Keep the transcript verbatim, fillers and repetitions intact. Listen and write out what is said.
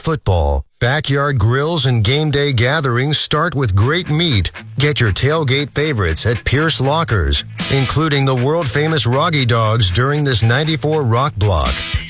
football. Backyard grills and game day gatherings start with great meat. Get your tailgate favorites at Pierce Lockers, including the world-famous Roggy Dogs during this ninety-four Rock Block.